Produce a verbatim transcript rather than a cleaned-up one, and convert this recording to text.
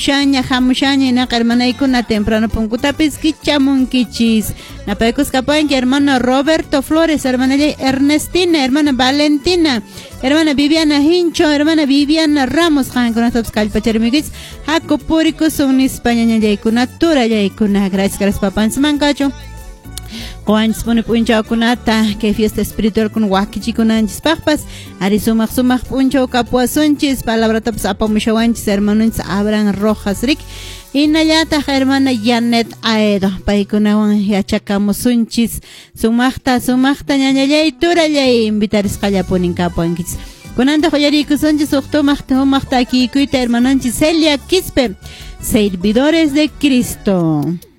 hamushaña hamushaña na hermanaykuna temprano punkutapis kichamunkichis napaykusqapanki hermano Roberto Flores, hermana Ernestina, hermana Valentina, hermana Viviana Hincho, hermana Viviana Ramos, qankunatapas kallpacharmikis hakupurikus unispañañallaykuna turallaykuna. Gracias gracias papansimankachu Juanis pone punchao kunata que fiesta espiritual con wakichi kunanchis paqpas ari sumaq sumaq punchao kapuasunchis palabratapas apamushawanchis hermanunchis Abraham Rojas Rick inallata hermana Janet Aedo paykunawan yachakamusunchis sumaqta sumaqta ñañallay turallay invitarisqallapunin kapuanchis kunanta joyarikusunchis uqtumaqta humaqta kikuyta hermananchis Celia Quispe, servidores de Cristo.